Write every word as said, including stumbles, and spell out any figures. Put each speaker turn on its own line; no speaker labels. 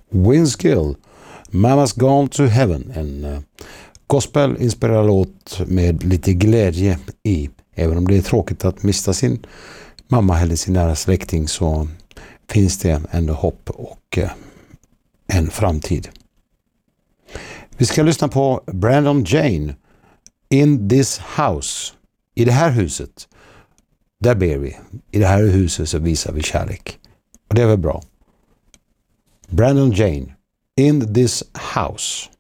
Vince Gill, Mama's Gone to Heaven, en uh, gospel-inspirerad låt med lite glädje i. Även om det är tråkigt att mista sin mamma eller sin nära släkting, så finns det ändå hopp och uh, en framtid. Vi ska lyssna på Brandon Jane, In This House. I det här huset, där ber vi. I det här huset så visar vi kärlek. Och det är väl bra. Brandon Jane, In This House.